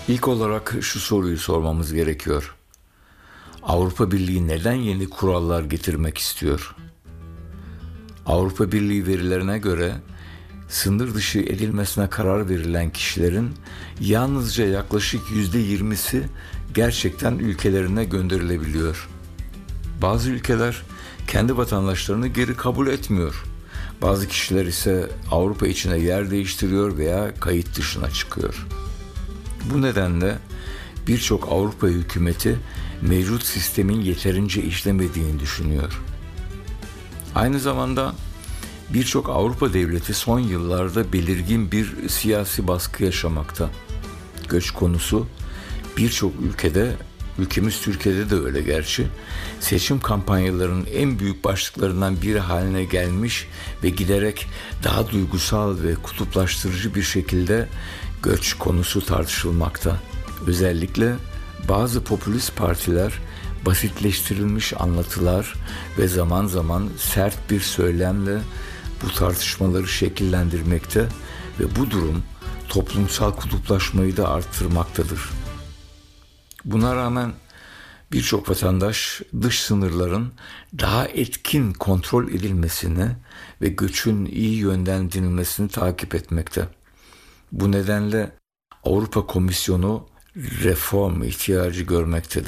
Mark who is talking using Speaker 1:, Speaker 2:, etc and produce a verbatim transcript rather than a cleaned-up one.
Speaker 1: İlk olarak şu soruyu sormamız gerekiyor. Avrupa Birliği neden yeni kurallar getirmek istiyor? Avrupa Birliği verilerine göre sınır dışı edilmesine karar verilen kişilerin yalnızca yaklaşık yüzde yirmisi gerçekten ülkelerine gönderilebiliyor. Bazı ülkeler kendi vatandaşlarını geri kabul etmiyor. Bazı kişiler ise Avrupa içine yer değiştiriyor veya kayıt dışına çıkıyor. Bu nedenle birçok Avrupa hükümeti mevcut sistemin yeterince işlemediğini düşünüyor. Aynı zamanda birçok Avrupa devleti son yıllarda belirgin bir siyasi baskı yaşamakta. Göç konusu birçok ülkede, ülkemiz Türkiye'de de öyle gerçi, seçim kampanyalarının en büyük başlıklarından biri haline gelmiş ve giderek daha duygusal ve kutuplaştırıcı bir şekilde göç konusu tartışılmakta. Özellikle bazı popülist partiler basitleştirilmiş anlatılar ve zaman zaman sert bir söylemle bu tartışmaları şekillendirmekte ve bu durum toplumsal kutuplaşmayı da arttırmaktadır. Buna rağmen birçok vatandaş dış sınırların daha etkin kontrol edilmesini ve göçün iyi yönlendirilmesini takip etmekte. Bu nedenle Avrupa Komisyonu reform ihtiyacı görmektedir.